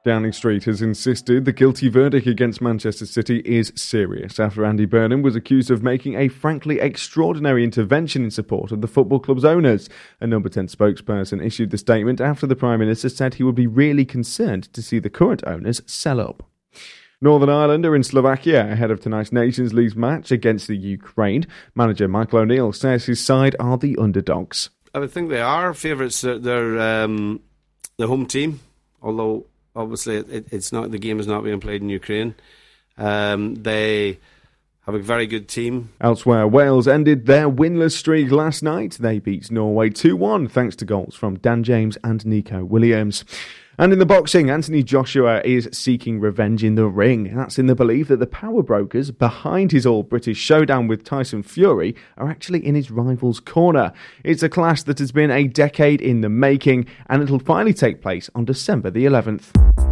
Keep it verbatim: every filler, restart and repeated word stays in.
Downing Street has insisted the guilty verdict against Manchester City is serious after Andy Burnham was accused of making a frankly extraordinary intervention in support of the football club's owners. A Number ten spokesperson issued the statement after the Prime Minister said he would be really concerned to see the current owners sell up. Northern Ireland are in Slovakia ahead of tonight's Nations League match against the Ukraine. Manager Michael O'Neill says his side are the underdogs. I would think they are favourites. They're um, the home team, although obviously it, it's not. The game is not being played in Ukraine. Um, they have a very good team. Elsewhere, Wales ended their winless streak last night. They beat Norway two one thanks to goals from Dan James and Nico Williams. And in the boxing, Anthony Joshua is seeking revenge in the ring. That's in the belief that the power brokers behind his all-British showdown with Tyson Fury are actually in his rival's corner. It's a clash that has been a decade in the making, and it'll finally take place on December the eleventh.